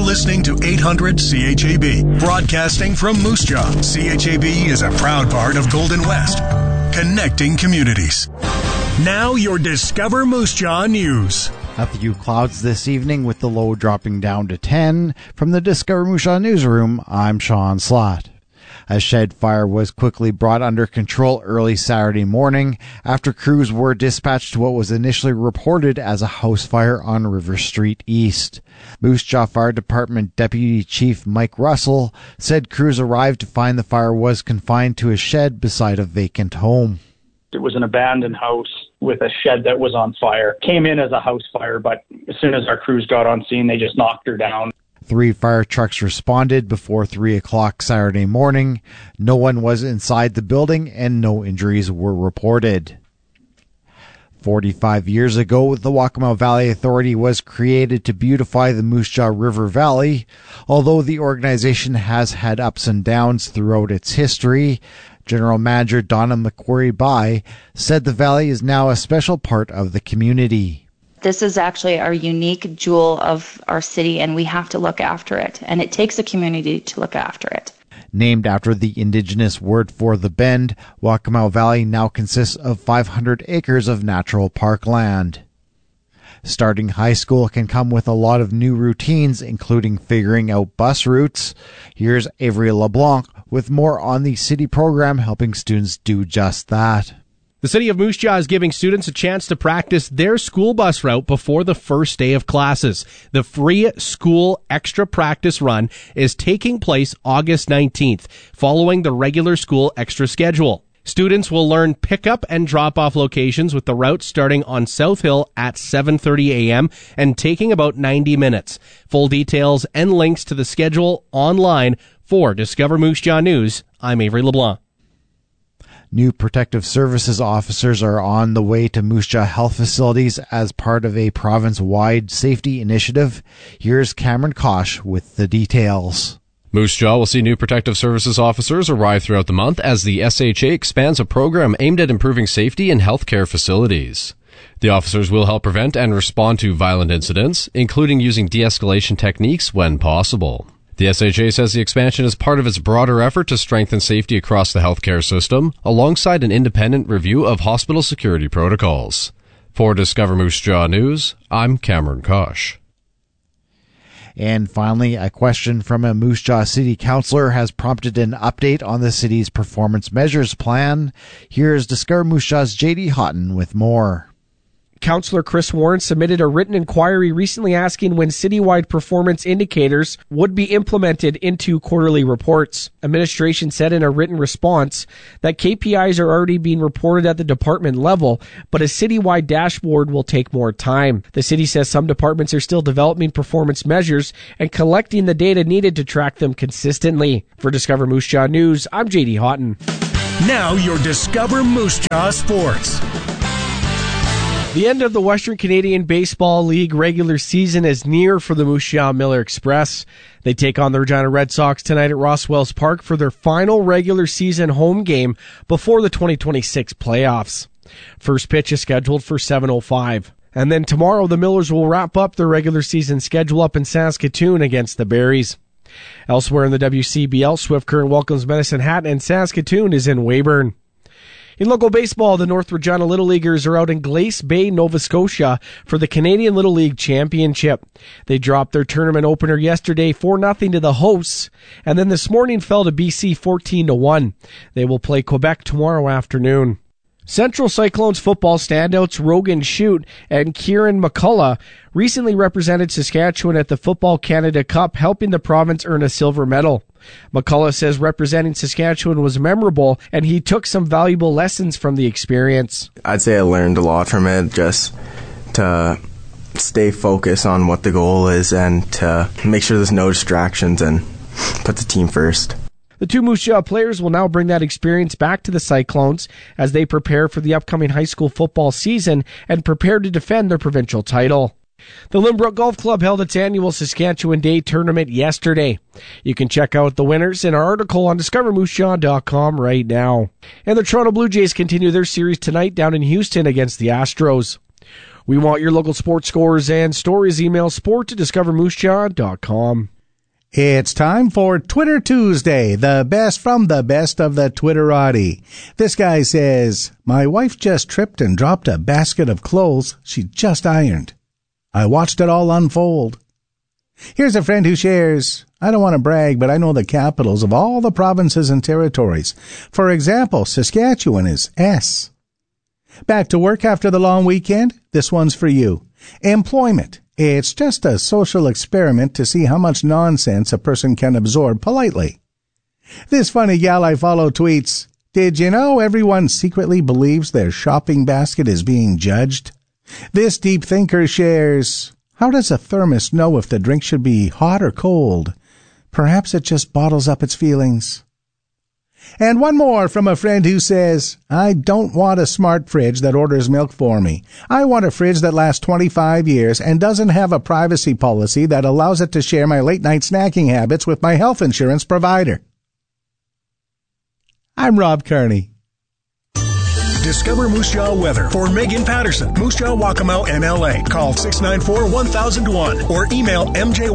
listening to 800 CHAB, broadcasting from Moose Jaw. CHAB is a proud part of Golden West, connecting communities. Now your Discover Moose Jaw news. A few clouds this evening with the low dropping down to 10. From the Discover Moose Jaw newsroom, I'm Sean Slott. A shed fire was quickly brought under control early Saturday morning after crews were dispatched to what was initially reported as a house fire on River Street East. Moose Jaw Fire Department Deputy Chief Mike Russell said crews arrived to find the fire was confined to a shed beside a vacant home. It was an abandoned house with a shed that was on fire. Came in as a house fire, but as soon as our crews got on scene, they just knocked her down. 3 fire trucks responded before 3 o'clock Saturday morning. No one was inside the building and no injuries were reported. 45 years ago, the Waccamaw Valley Authority was created to beautify the Moose Jaw River Valley. Although the organization has had ups and downs throughout its history, General Manager Donna McQuarrie-By said the valley is now a special part of the community. This is actually our unique jewel of our city, and we have to look after it. And it takes a community to look after it. Named after the indigenous word for the bend, Waccamaw Valley now consists of 500 acres of natural parkland. Starting high school can come with a lot of new routines, including figuring out bus routes. Here's Avery LeBlanc with more on the city program helping students do just that. The City of Moose Jaw is giving students a chance to practice their school bus route before the first day of classes. The free school extra practice run is taking place August 19th, following the regular school extra schedule. Students will learn pickup and drop-off locations with the route starting on South Hill at 7:30 a.m. and taking about 90 minutes. Full details and links to the schedule online. For Discover Moose Jaw News, I'm Avery LeBlanc. New protective services officers are on the way to Moose Jaw health facilities as part of a province-wide safety initiative. Here's Cameron Kosh with the details. Moose Jaw will see new protective services officers arrive throughout the month as the SHA expands a program aimed at improving safety in healthcare facilities. The officers will help prevent and respond to violent incidents, including using de-escalation techniques when possible. The SHA says the expansion is part of its broader effort to strengthen safety across the healthcare system, alongside an independent review of hospital security protocols. For Discover Moose Jaw News, I'm Cameron Kosh. And finally, a question from a Moose Jaw City Councillor has prompted an update on the city's performance measures plan. Here's Discover Moose Jaw's J.D. Houghton with more. Councillor Chris Warren submitted a written inquiry recently asking when citywide performance indicators would be implemented into quarterly reports. Administration said in a written response that KPIs are already being reported at the department level, but a citywide dashboard will take more time. The city says some departments are still developing performance measures and collecting the data needed to track them consistently. For Discover Moose Jaw News, I'm J.D. Houghton. Now your Discover Moose Jaw Sports. The end of the Western Canadian Baseball League regular season is near for the Moose Jaw Miller Express. They take on the Regina Red Sox tonight at Ross Wells Park for their final regular season home game before the 2026 playoffs. First pitch is scheduled for 7:05. And then tomorrow the Millers will wrap up their regular season schedule up in Saskatoon against the Berries. Elsewhere in the WCBL, Swift Current welcomes Medicine Hat and Saskatoon is in Weyburn. In local baseball, the North Regina Little Leaguers are out in Glace Bay, Nova Scotia for the Canadian Little League Championship. They dropped their tournament opener yesterday 4-0 to the hosts, and then this morning fell to BC 14-1. They will play Quebec tomorrow afternoon. Central Cyclones football standouts Rogan Shute and Kieran McCullough recently represented Saskatchewan at the Football Canada Cup, helping the province earn a silver medal. McCullough says representing Saskatchewan was memorable, and he took some valuable lessons from the experience. I'd say I learned a lot from it, just to stay focused on what the goal is and to make sure there's no distractions and put the team first. The two Moose Jaw players will now bring that experience back to the Cyclones as they prepare for the upcoming high school football season and prepare to defend their provincial title. The Lynbrook Golf Club held its annual Saskatchewan Day tournament yesterday. You can check out the winners in our article on discovermoosejaw.com right now. And the Toronto Blue Jays continue their series tonight down in Houston against the Astros. We want your local sports scores and stories. Email sport@discovermoosejaw.com. It's time for Twitter Tuesday, the best from the best of the Twitterati. This guy says, my wife just tripped and dropped a basket of clothes she just ironed. I watched it all unfold. Here's a friend who shares, I don't want to brag, but I know the capitals of all the provinces and territories. For example, Saskatchewan is S. Back to work after the long weekend? This one's for you. Employment. It's just a social experiment to see how much nonsense a person can absorb politely. This funny gal I follow tweets, did you know everyone secretly believes their shopping basket is being judged? This deep thinker shares, how does a thermos know if the drink should be hot or cold? Perhaps it just bottles up its feelings. And one more from a friend who says, I don't want a smart fridge that orders milk for me. I want a fridge that lasts 25 years and doesn't have a privacy policy that allows it to share my late-night snacking habits with my health insurance provider. I'm Rob Kearney. Discover Moose Jaw weather for Megan Patterson, Moose Jaw Waccamaw MLA. Call 694-1001 or email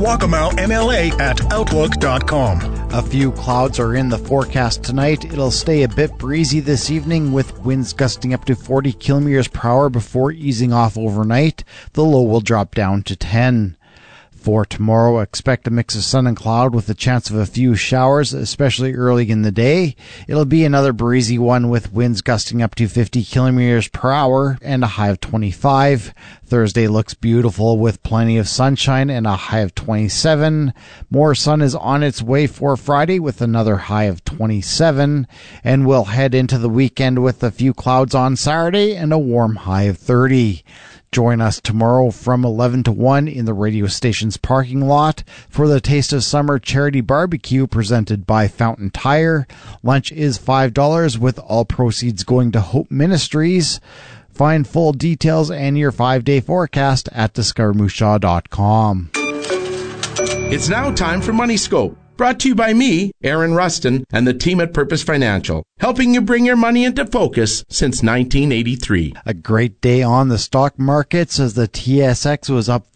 mjwaccamawmla@outlook.com. A few clouds are in the forecast tonight. It'll stay a bit breezy this evening with winds gusting up to 40 kilometers per hour before easing off overnight. The low will drop down to 10. For tomorrow, expect a mix of sun and cloud with a chance of a few showers, especially early in the day. It'll be another breezy one with winds gusting up to 50 kilometers per hour and a high of 25. Thursday looks beautiful with plenty of sunshine and a high of 27. More sun is on its way for Friday with another high of 27. And we'll head into the weekend with a few clouds on Saturday and a warm high of 30. Join us tomorrow from 11 to 1 in the radio station's parking lot for the Taste of Summer charity barbecue presented by Fountain Tire. Lunch is $5 with all proceeds going to Hope Ministries. Find full details and your 5-day forecast at discovermoosjaw.com. It's now time for Money Scope. Brought to you by me, Aaron Rustin, and the team at Purpose Financial, helping you bring your money into focus since 1983. A great day on the stock markets as the TSX was up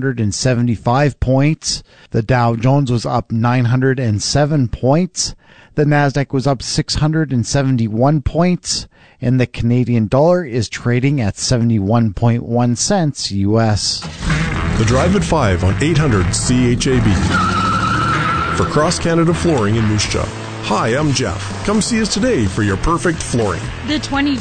575 points. The Dow Jones was up 907 points. The Nasdaq was up 671 points. And the Canadian dollar is trading at 71.1 cents US. The Drive at 5 on 800 CHAB. For Cross Canada Flooring in Moose Jaw. Hi, I'm Jeff. Come see us today for your perfect flooring. The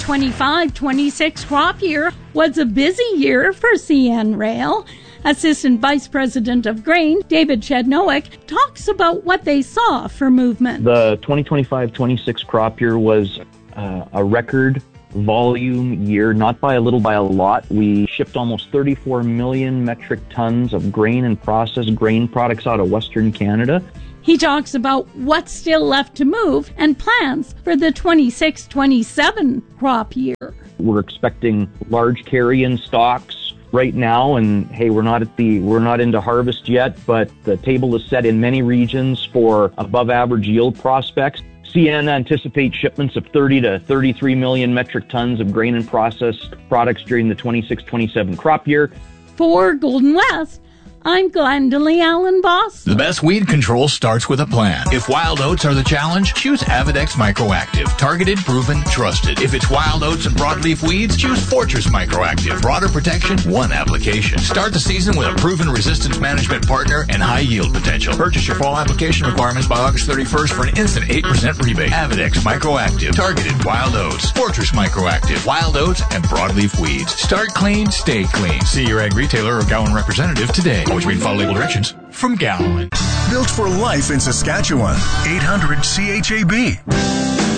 2025-26 crop year was a busy year for CN Rail. Assistant Vice President of Grain, David Chednowick, talks about what they saw for movement. The 2025-26 crop year was a record volume year, not by a little, by a lot. We shipped almost 34 million metric tons of grain and processed grain products out of Western Canada. He talks about what's still left to move and plans for the 26-27 crop year. We're expecting large carry-in stocks right now, and hey, we're not into harvest yet, but the table is set in many regions for above average yield prospects. CN anticipates shipments of 30 to 33 million metric tons of grain and processed products during the 26-27 crop year. For Golden West, I'm Glendalee Allen Boss. The best weed control starts with a plan. If wild oats are the challenge, choose Avidex Microactive. Targeted, proven, trusted. If it's wild oats and broadleaf weeds, choose Fortress Microactive. Broader protection, one application. Start the season with a proven resistance management partner and high yield potential. Purchase your fall application requirements by August 31st for an instant 8% rebate. Avidex Microactive. Targeted wild oats. Fortress Microactive. Wild oats and broadleaf weeds. Start clean, stay clean. See your ag retailer or Gowan representative today. Always read and follow label directions from Gowan. Built for life in Saskatchewan. 800 CHAB.